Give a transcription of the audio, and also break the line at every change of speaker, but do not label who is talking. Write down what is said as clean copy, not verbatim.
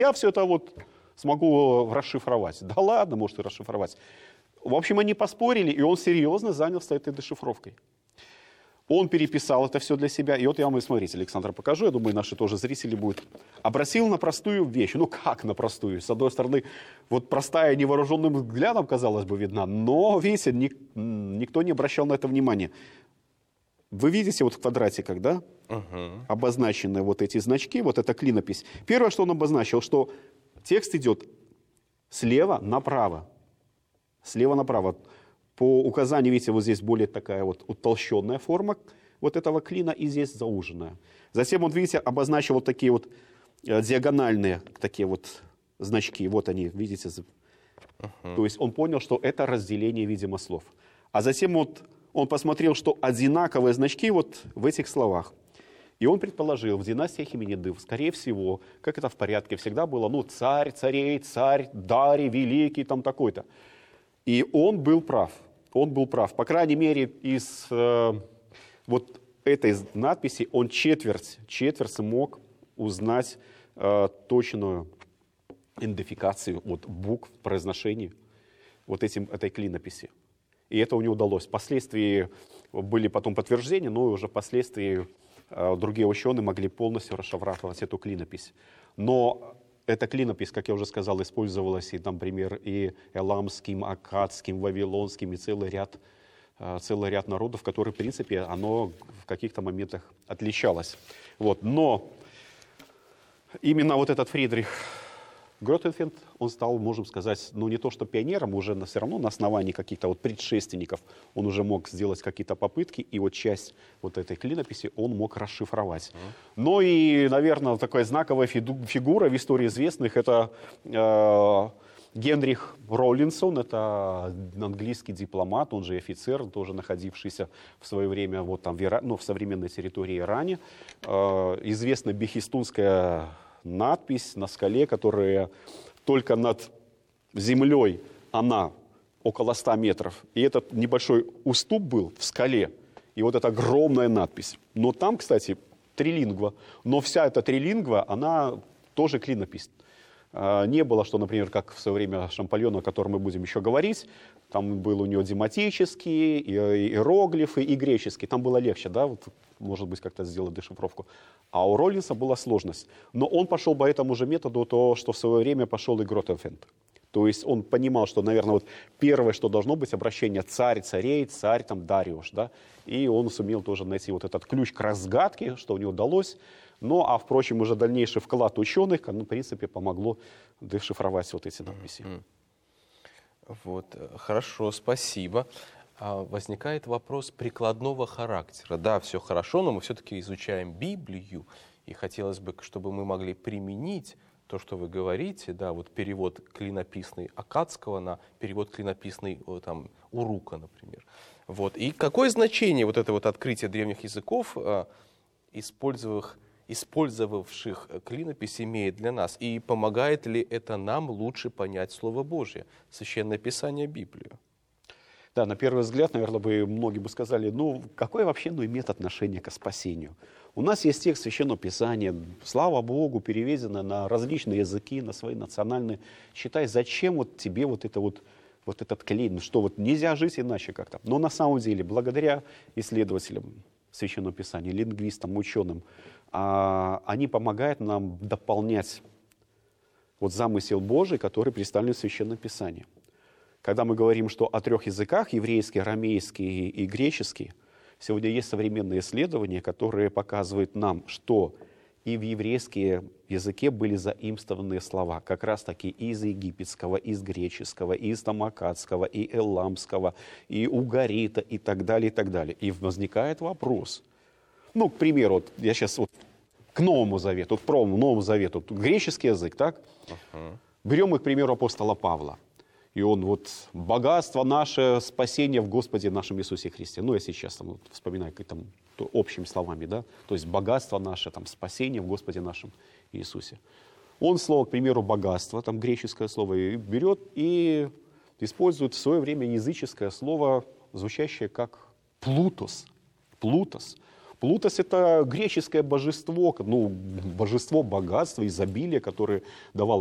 я все это вот смогу расшифровать. Да ладно, может и расшифровать. В общем, они поспорили, и он серьезно занялся этой дешифровкой. Он переписал это все для себя. И вот я вам, смотрите, Александр, покажу. Я думаю, наши тоже зрители будут. Обратил на простую вещь. Ну, как на простую? С одной стороны, вот простая невооруженным взглядом, казалось бы, видна. Но, видите, никто не обращал на это внимания. Вы видите вот в квадратиках, да? Обозначены вот эти значки, вот эта клинопись. Первое, что он обозначил, что текст идет слева направо. Слева направо. По указанию, видите, вот здесь более такая вот утолщенная форма вот этого клина, и здесь зауженная. Затем он, видите, обозначил вот такие вот диагональные такие вот значки. Вот они, видите. То есть он понял, что это разделение, видимо, слов. А затем вот он посмотрел, что одинаковые значки вот в этих словах. И он предположил, в династии Ахименидов, скорее всего, как это в порядке всегда было, ну, царь, царей, царь, Дарий, великий, там такой-то. И он был прав. Он был прав. По крайней мере, из вот этой надписи он четверть смог узнать точную идентификацию вот, букв в произношении вот этой клинописи. И это у него удалось. Впоследствии были потом подтверждения, но уже впоследствии другие ученые могли полностью расшифровать эту клинопись. Но эта клинопись, как я уже сказал, использовалась, и, например, и эламским, аккадским, вавилонским, и целый ряд народов, которые, в принципе, оно в каких-то моментах отличалось. Вот. Но именно вот этот Фридрих Гротефенд, он стал, можем сказать, ну не то что пионером, уже все равно на основании каких-то вот предшественников он уже мог сделать какие-то попытки, и вот часть вот этой клинописи он мог расшифровать. Ну и, наверное, такая знаковая фигура в истории известных, это Генрих Роллинсон, это английский дипломат, он же офицер, тоже находившийся в свое время вот там, в современной территории Ирана. Известная бехистунская надпись на скале, которая только над землей, она около 100 метров. И этот небольшой уступ был в скале. И вот эта огромная надпись. Но там, кстати, трилингва. Но вся эта трилингва, она тоже клинопись. Не было, что, например, как в свое время Шампольона, о котором мы будем еще говорить, там был у него дематические, и иероглифы, и греческие. Там было легче, да, вот, может быть, как-то сделать дешифровку. А у Роллинса была сложность. Но он пошел по этому же методу, то, что в свое время пошел и Гротефенд. То есть он понимал, что, наверное, вот первое, что должно быть, обращение царь, царей, царь, там, Дариуш, да. И он сумел тоже найти вот этот ключ к разгадке, что у него удалось. Ну, а, впрочем, уже дальнейший вклад ученых, ну, в принципе, помогло дешифровать вот эти надписи.
Вот, хорошо, спасибо. Возникает вопрос прикладного характера. Да, все хорошо, но мы все-таки изучаем Библию, и хотелось бы, чтобы мы могли применить то, что вы говорите, да, вот перевод клинописный Аккадского на перевод клинописный там, Урука, например. Вот. И какое значение вот это вот открытие древних языков, использовавших клинопись, имеет для нас? И помогает ли это нам лучше понять Слово Божье, Священное Писание, Библию?
Да, на первый взгляд, наверное, многие бы сказали, ну, какое вообще имеет отношение к спасению? У нас есть текст Священного Писания, слава Богу, переведено на различные языки, на свои национальные. Считай, зачем вот тебе вот этот клей? Ну что, вот нельзя жить иначе как-то. Но на самом деле, благодаря исследователям Священного Писания, лингвистам, ученым, они помогают нам дополнять вот замысел Божий, который представлен в Священном Писании. Когда мы говорим, что о 3 языках, еврейский, арамейский и греческий, сегодня есть современные исследования, которые показывают нам, что и в еврейском языке были заимствованные слова, как раз таки из египетского, из греческого, из тамакадского, и эламского, и угарита, и так далее, и так далее. И возникает вопрос. Ну, к примеру, вот я сейчас вот к Новому Завету, к Новому Завету, греческий язык, так? Берем мы, к примеру, апостола Павла. И он вот богатство наше, спасение в Господе нашем Иисусе Христе. Ну, я сейчас там, вот, вспоминаю там, общими словами, да. То есть богатство наше, там, спасение в Господе нашем Иисусе. Он слово, к примеру, богатство, там греческое слово, и берет и использует в свое время языческое слово, звучащее как плутос. Плутос. Плутос — это греческое божество, ну, божество богатства, изобилия, которое давал